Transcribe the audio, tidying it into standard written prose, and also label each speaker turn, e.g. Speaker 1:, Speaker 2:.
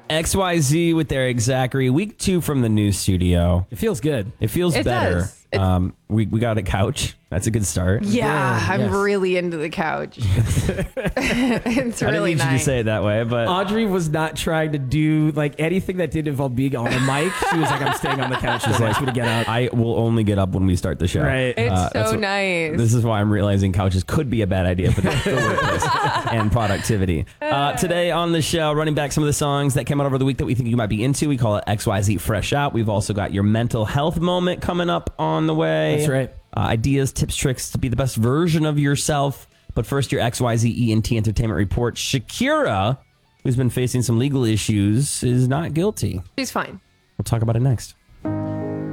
Speaker 1: XYZ with Eric Zachary. Week 2 from the new studio.
Speaker 2: It feels good.
Speaker 1: It feels better.
Speaker 3: Does.
Speaker 1: We got a couch. That's a good start.
Speaker 3: Yeah, I'm
Speaker 2: yes.
Speaker 3: really into the couch. It's
Speaker 1: I didn't
Speaker 3: really
Speaker 1: need you to
Speaker 3: nice.
Speaker 1: say it that way, but
Speaker 2: Audrey was not trying to do like anything that didn't involve being on a mic. She was like, I'm staying on the couch. She's like, to get up.
Speaker 1: I will only get up when we start the show.
Speaker 2: Right.
Speaker 3: It's
Speaker 1: That's
Speaker 3: so
Speaker 1: what-
Speaker 3: nice.
Speaker 1: This is why I'm realizing couches could be a bad idea for the workplace and productivity. Today on the show, running back some of the songs that came out over the week that we think you might be into. We call it XYZ Fresh Out. We've also got your mental health moment coming up on the way.
Speaker 2: That's right.
Speaker 1: Ideas, tips, tricks to be the best version of yourself. But first, your XYZ ENT Entertainment Report. Shakira, who's been facing some legal issues, is not guilty.
Speaker 3: She's fine.
Speaker 1: We'll talk about it next.